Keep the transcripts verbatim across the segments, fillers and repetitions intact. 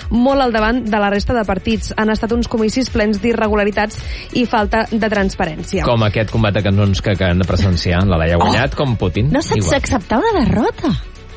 molt al davant de la resta de partits. Han estat uns comicis plens d'irregularitats i falta de transparència. Com aquest combat de cançons que acaben de presenciar. La Laia ha guanyat, oh, com Putin. No saps igual. Acceptar una derrota.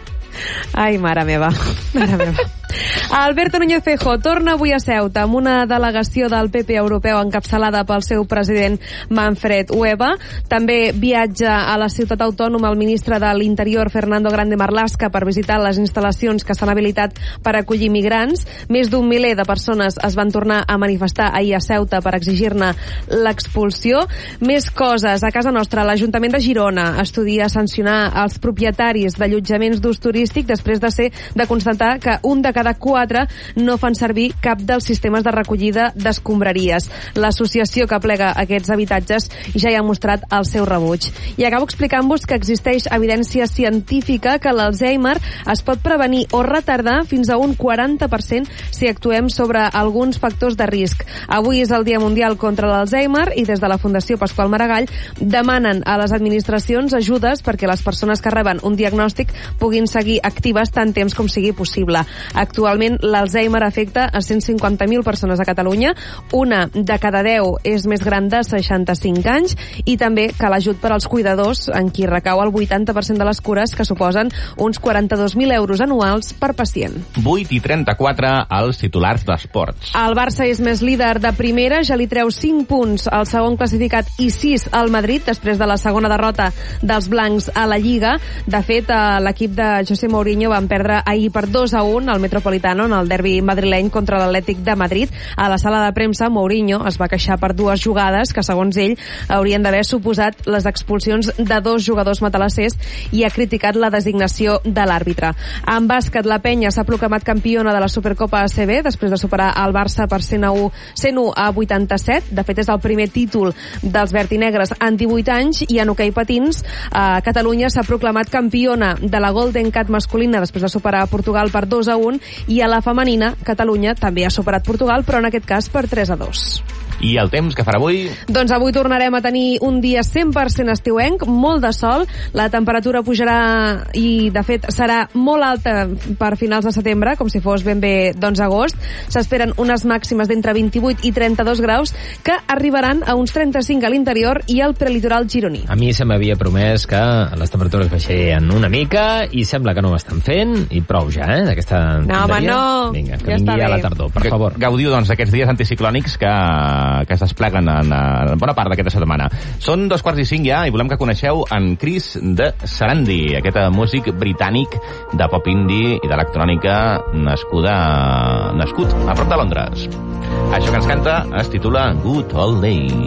Ai, mare meva. Mare meva. Alberto Núñez Feijóo torna avui a Ceuta amb una delegació del P P europeu encapçalada pel seu president Manfred Weber. També viatja a la ciutat autònoma el ministre de l'Interior Fernando Grande Marlaska per visitar les instal·lacions que s'han habilitat per acollir migrants. Més d'un miler de persones es van tornar a manifestar ahir a Ceuta per exigir-ne l'expulsió. Més coses. A casa nostra, l'Ajuntament de Girona estudia sancionar els propietaris d'allotjaments d'ús turístic després de ser de constatar que un de cada quatre no fan servir cap dels sistemes de recollida d'escombraries. L'associació que plega aquests habitatges ja hi ha mostrat el seu rebuig. I acabo explicant-vos que existeix evidència científica que l'Alzheimer es pot prevenir o retardar fins a un quaranta per cent si actuem sobre alguns factors de risc. Avui és el Dia Mundial contra l'Alzheimer i des de la Fundació Pasqual Maragall demanen a les administracions ajudes perquè les persones que reben un diagnòstic puguin seguir actives tant temps com sigui possible. Actualment, l'Alzheimer afecta a cent cinquanta mil persones a Catalunya, una de cada deu és més gran de seixanta-cinc anys, i també que l'ajut per als cuidadors, en qui recau el vuitanta per cent de les cures, que suposen uns quaranta-dos mil euros anuals per pacient. vuit i trenta-quatre als titulars d'esports. El Barça és més líder de primera, ja li treu cinc punts al segon classificat i sis al Madrid, després de la segona derrota dels blancs a la Lliga. De fet, l'equip de José Mourinho van perdre ahir per dos a un al Metropolitano en el derbi madrileny contra l'Atlètic de Madrid. A la sala de premsa, Mourinho es va queixar per dues jugades que, segons ell, haurien d'haver suposat les expulsions de dos jugadors matalassers i ha criticat la designació de l'àrbitre. En bàsquet, la Penya s'ha proclamat campiona de la Supercopa A C B després de superar el Barça per cent u a vuitanta-set. De fet, és el primer títol dels vertinegres en divuit anys. I en hoquei patins, eh, Catalunya s'ha proclamat campiona de la Golden Cat masculina després de superar Portugal per dos a un, i a la femenina Catalunya també ha superat Portugal, però en aquest cas per tres a dos. I el temps que farà avui? Doncs avui tornarem a tenir un dia cent per cent estiuenc, molt de sol, la temperatura pujarà i de fet serà molt alta per finals de setembre, com si fos ben bé doncs agost. S'esperen unes màximes d'entre vint-i-vuit i trenta-dos graus que arribaran a uns trenta-cinc a l'interior i al prelitoral gironí. A mi se m'havia promès que les temperatures baixarien una mica i sembla que no ho estan fent, i prou ja, eh, d'aquesta No, home, no. Vinga, que ja vingui a la tardor, per favor. Gaudiu, doncs, d'aquests dies anticiclònics que, que es despleguen en, en bona part d'aquesta setmana. Són dos quarts i cinc ja i volem que coneixeu en Chris de Sarandí, aquest músic britànic de pop indie i d'electrònica nascuda, nascut a prop de Londres. Això que ens canta es titula Good Old Days.